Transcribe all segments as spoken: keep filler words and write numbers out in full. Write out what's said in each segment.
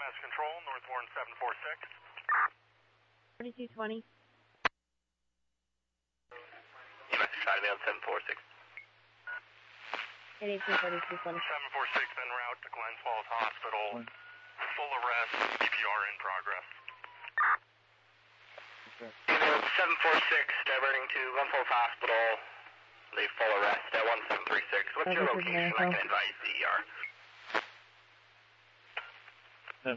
S Control, North Warren seven four six. forty-two twenty. E M S Control, on seven four six. eighty-two forty-two twenty. seven four six en route to Glens Falls Hospital. Full arrest, C P R in progress. seven four six, diverting to Glens Falls Hospital. The full arrest at one seven three six. What's your location? I can advise the E R. seven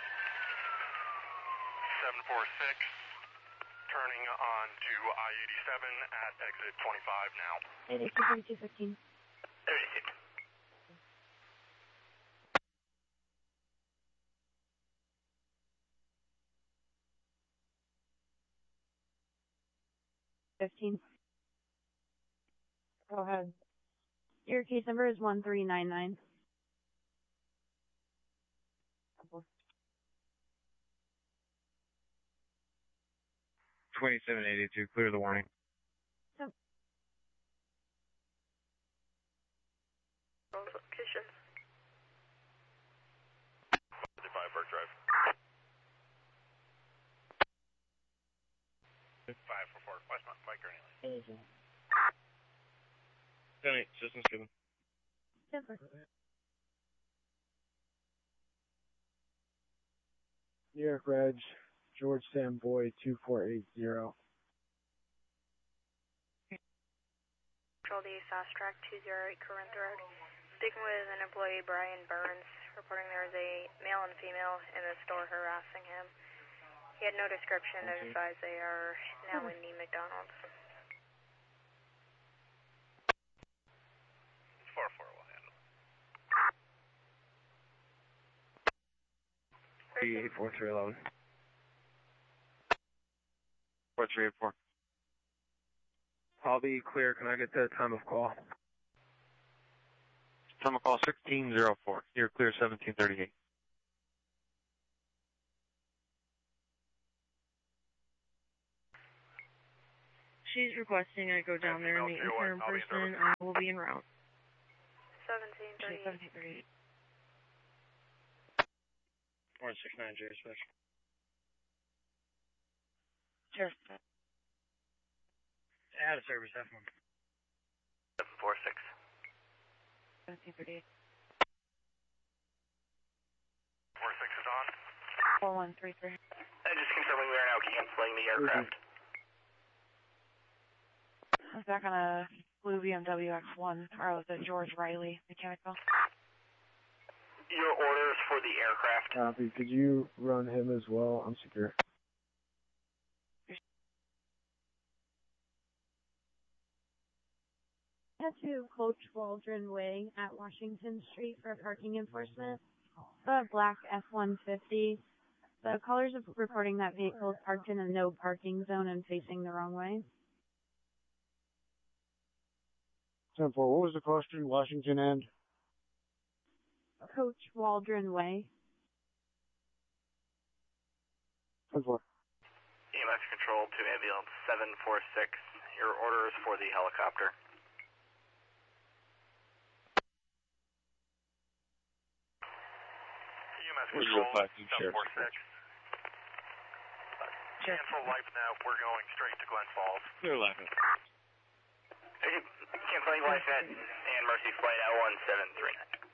four six, turning on to I eighty-seven at exit twenty-five now. eighty-two forty-two fifteen. thirty-six. fifteen. Go ahead. Your case number is one three nine nine. twenty-seven eighty-two, clear the warning. Yep. Location. fifty-five Burke Drive. five four four, Westmont, Mike Gurney. ten eight, systems given. Super. New York Reg, George Sam Boy, two four eight zero. Control D, Fast Track two zero eight Corinth Road. Speaking with an employee, Brian Burns, reporting there is a male and female in the store harassing him. He had no description, Okay. advised they are now in the McDonald's. four four will handle. eight four three eleven. four three eight four. I'll be clear. Can I get the time of call? Time of call sixteen oh four. You're clear seventeen thirty-eight. She's requesting I go down there and meet with her in person. I will be en route. seventeen thirty-eight. seventeen thirty-eight. one six nine J special. Sure. Out of service, F one. seven four six. seventeen thirty-eight. four six is on. four one three three. And just confirming we are now canceling the aircraft. I was back on a blue B M W X one, or I was at George Riley Mechanical. Your orders for the aircraft. Copy. Could you run him as well? I'm secure. Head to Coach Waldron Way at Washington Street for parking enforcement. The black F one fifty. The callers are reporting that vehicle is parked in a no parking zone and facing the wrong way. ten four, what was the question? Washington and? Coach Waldron Way. ten four. E M S Control to ambulance seven four six. Your orders for the helicopter. E M S Control seven four six. Cancel life now, we're going straight to Glens Falls. Clear laughing. Canceling life net and Mercy Flight at one seven three nine.